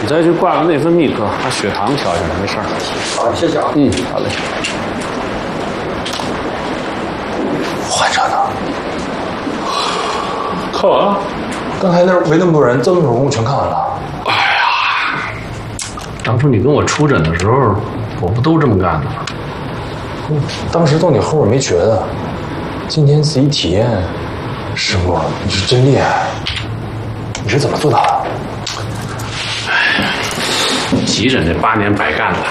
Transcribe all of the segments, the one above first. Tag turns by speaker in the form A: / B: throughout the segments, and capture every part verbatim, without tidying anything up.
A: 你再去挂个内分泌科，把血糖调一下，没事儿。
B: 好，谢谢啊。
A: 嗯，好嘞。
B: 患者呢？
A: 看完了。
B: 刚才那儿围那么多人，这么多人我全看完了。
A: 哎呀，当初你跟我出诊的时候，我不都这么干的吗？
B: 嗯，当时到你后边没觉得，今天自己体验，师傅，你是真厉害。你是怎么做到的？
A: 哎，急诊这八年白干了。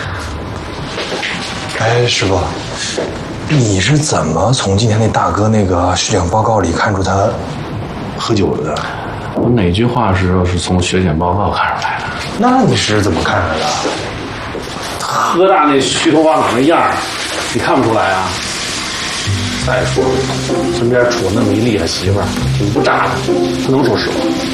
B: 哎，师傅，你是怎么从今天那大哥那个血检报告里看出他喝酒了的？
A: 我哪句话是是从血检报告看出来的？
B: 那你是怎么看出来的？
A: 喝大那虚头巴脑那样儿，你看不出来啊？再说了，身边杵那么一厉害媳妇儿，挺不渣的，他能说实话？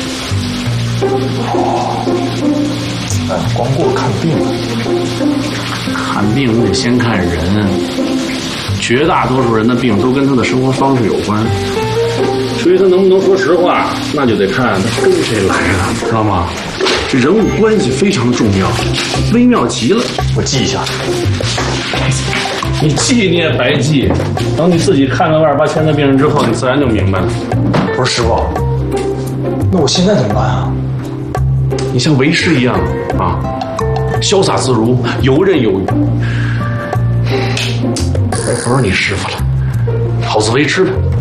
B: 哦，哎，光顾着看病了。
A: 看病你得先看人，绝大多数人的病都跟他的生活方式有关。至于他能不能说实话，那就得看他跟谁来了，知道吗？这人物关系非常重要，微妙极了。
B: 我记一下。
A: 你记你也白记，等你自己看了万儿八千的病人之后，你自然就明白了。
B: 不是师傅，那我现在怎么办啊？
A: 你像为师一样啊，潇洒自如，游刃有余。该不是你师傅了，好自为之吧。